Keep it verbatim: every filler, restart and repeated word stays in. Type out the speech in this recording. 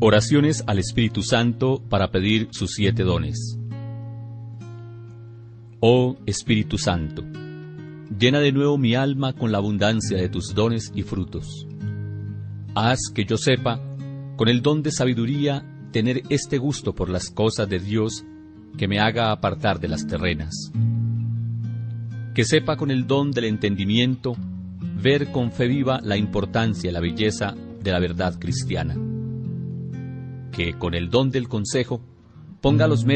Oraciones al Espíritu Santo para pedir sus siete dones. Oh Espíritu Santo, llena de nuevo mi alma con la abundancia de tus dones y frutos. Haz que yo sepa, con el don de sabiduría, tener este gusto por las cosas de Dios que me haga apartar de las terrenas. Que sepa con el don del entendimiento ver con fe viva la importancia y la belleza de la verdad cristiana. Que con el don del consejo ponga los medios